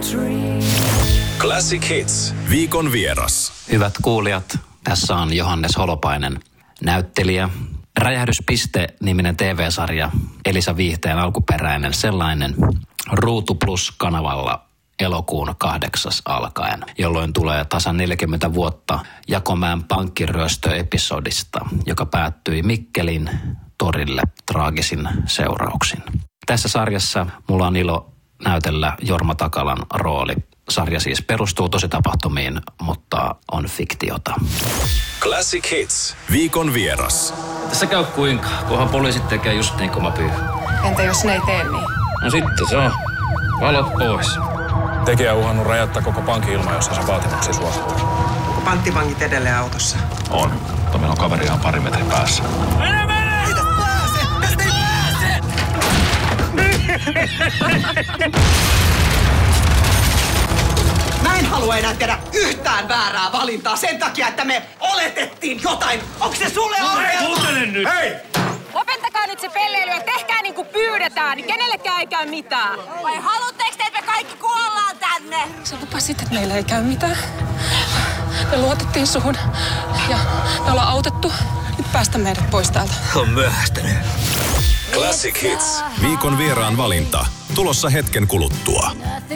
Classic Hits. Viikon vieras. Hyvät kuulijat, tässä on Johannes Holopainen, näyttelijä. Räjähdyspiste-niminen TV-sarja, Elisa Viihteen alkuperäinen sellainen, Ruutu Plus-kanavalla elokuun 8. alkaen, jolloin tulee tasan 40 vuotta Jakomäen pankkiryöstöepisodista, joka päättyi Mikkelin torille traagisin seurauksin. Tässä sarjassa mulla on ilo näytellä Jorma Takalan rooli. Sarja siis perustuu tositapahtumiin, mutta on fiktiota. Classic Hits. Viikon vieras. Tässä käy kuinka, kunhan poliisit tekee just niin kuin mä pyyn. Entä jos ne ei tee niin? No sitten se on. Valot pois. Tekijä uhannut räjäyttää koko pankin ilman, jos se vaatimuksia suostuu. Onko panttivangit edelleen autossa? On, mutta meillä on kaveri ihan pari metrin päässä. Mene! Ei tästä pääse! Tästä ei pääse! Mä en halua enää tehdä yhtään väärää valintaa sen takia, että me oletettiin jotain. Onko se sulle oikein? Kuuntele nyt! Hei! Lopettakaa nyt se pelleily ja tehkää niin kuin pyydetään, niin kenellekään ei käy mitään. Vai haluatteko te, että me kaikki kuollaan tänne? Sä lupasit, että meillä ei käy mitään. Me luotettiin suhun ja me ollaan autettu. Nyt päästä meidät pois täältä. On myöhästynyt. Classic Hits. Viikon vieraan valinta. Tulossa hetken kuluttua.